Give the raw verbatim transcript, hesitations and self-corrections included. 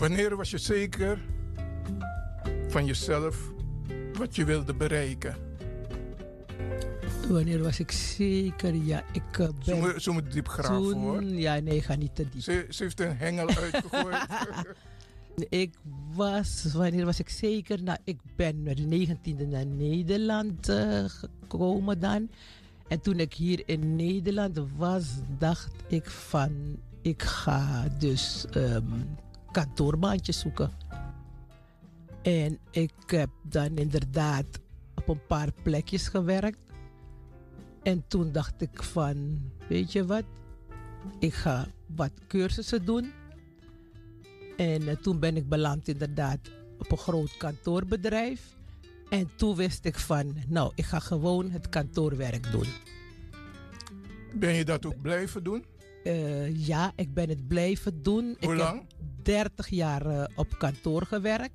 Wanneer was je zeker van jezelf wat je wilde bereiken? Wanneer was ik zeker? Ja, ik uh, ben... Zo moet, zo moet diep graven toen, hoor. Ja, nee, ga niet te diep. Ze, ze heeft een hengel uitgegooid. Ik was, wanneer was ik zeker? Nou, ik ben met negentiende naar Nederland uh, gekomen dan. En toen ik hier in Nederland was, dacht ik van... Ik ga dus um, kantoorbaantjes zoeken. En ik heb dan inderdaad op een paar plekjes gewerkt. En toen dacht ik van, weet je wat? Ik ga wat cursussen doen. En uh, toen ben ik beland inderdaad op een groot kantoorbedrijf. En toen wist ik van, nou, ik ga gewoon het kantoorwerk doen. Ben je dat ook blijven doen? Uh, ja, ik ben het blijven doen. Hoe ik lang? heb dertig jaar uh, op kantoor gewerkt.